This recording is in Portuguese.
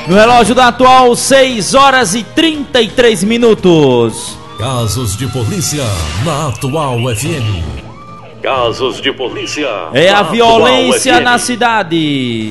No relógio da atual, 6 horas e 33 minutos. Casos de polícia na Atual FM. Casos de polícia. É a violência na cidade.